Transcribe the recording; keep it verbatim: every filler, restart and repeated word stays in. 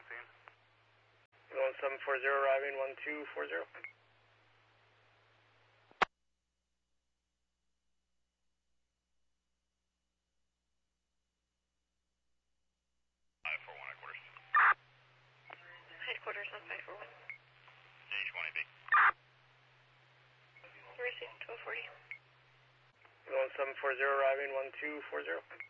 on scene. one seven four zero arriving, one two four zero. five four one headquarters. Headquarters on five four one. J H one A B. Received twelve forty. one seven four zero arriving, one two four zero.